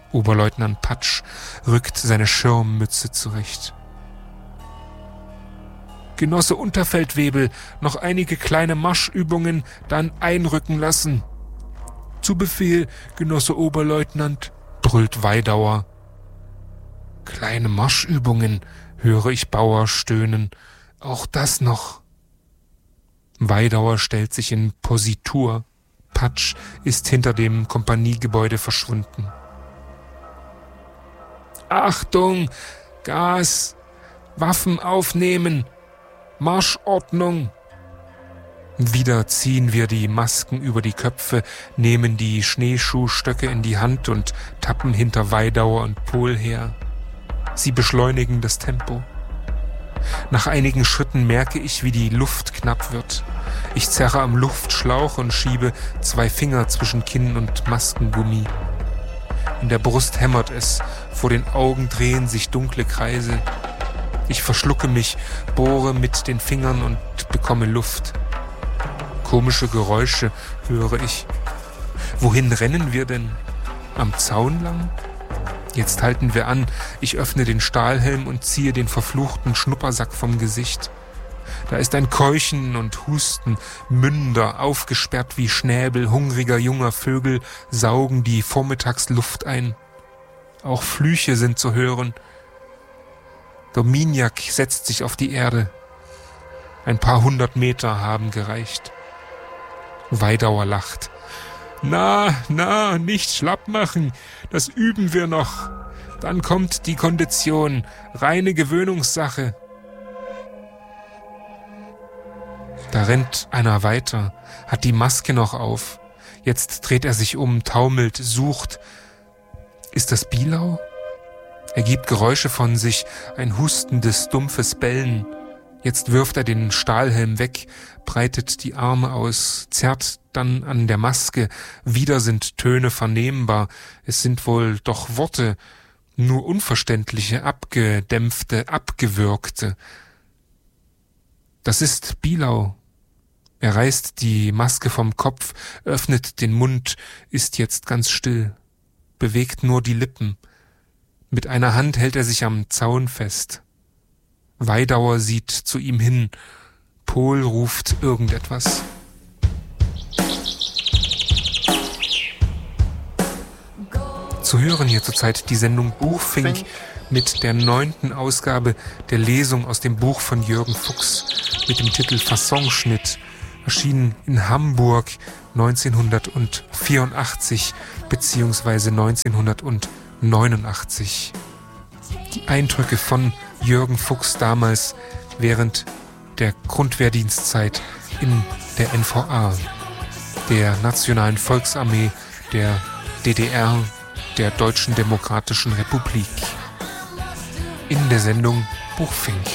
Oberleutnant Patsch rückt seine Schirmmütze zurecht. »Genosse Unterfeldwebel, noch einige kleine Marschübungen, dann einrücken lassen.« »Zu Befehl, Genosse Oberleutnant«, brüllt Weidauer. »Kleine Marschübungen«, höre ich Bauer stöhnen. »Auch das noch.« Weidauer stellt sich in Positur. Patsch ist hinter dem Kompaniegebäude verschwunden. »Achtung! Gas! Waffen aufnehmen! Marschordnung!« Wieder ziehen wir die Masken über die Köpfe, nehmen die Schneeschuhstöcke in die Hand und tappen hinter Weidauer und Pohl her. Sie beschleunigen das Tempo. Nach einigen Schritten merke ich, wie die Luft knapp wird. Ich zerre am Luftschlauch und schiebe 2 Finger zwischen Kinn und Maskengummi. In der Brust hämmert es, vor den Augen drehen sich dunkle Kreise. Ich verschlucke mich, bohre mit den Fingern und bekomme Luft. Komische Geräusche höre ich. Wohin rennen wir denn? Am Zaun lang? Jetzt halten wir an. Ich öffne den Stahlhelm und ziehe den verfluchten Schnuppersack vom Gesicht. Da ist ein Keuchen und Husten, Münder, aufgesperrt wie Schnäbel hungriger junger Vögel, saugen die Vormittagsluft ein. Auch Flüche sind zu hören. Dominiak setzt sich auf die Erde. Ein paar 100 Meter haben gereicht. Weidauer lacht. »Na, nicht schlapp machen, das üben wir noch. Dann kommt die Kondition, reine Gewöhnungssache.« Da rennt einer weiter, hat die Maske noch auf. Jetzt dreht er sich um, taumelt, sucht. Ist das Bielau? Er gibt Geräusche von sich, ein hustendes, dumpfes Bellen. Jetzt wirft er den Stahlhelm weg, breitet die Arme aus, zerrt dann an der Maske. Wieder sind Töne vernehmbar. Es sind wohl doch Worte, nur unverständliche, abgedämpfte, abgewürgte. Das ist Bielau. Er reißt die Maske vom Kopf, öffnet den Mund, ist jetzt ganz still, bewegt nur die Lippen. Mit einer Hand hält er sich am Zaun fest. Weidauer sieht zu ihm hin. Pohl ruft irgendetwas. Zu hören hier zurzeit die Sendung Buchfink mit der 9. Ausgabe der Lesung aus dem Buch von Jürgen Fuchs mit dem Titel Fassonschnitt, erschienen in Hamburg 1984 bzw. 1989. Die Eindrücke von Jürgen Fuchs damals während der Grundwehrdienstzeit in der NVA, der Nationalen Volksarmee der DDR, der Deutschen Demokratischen Republik. In der Sendung Buchfink.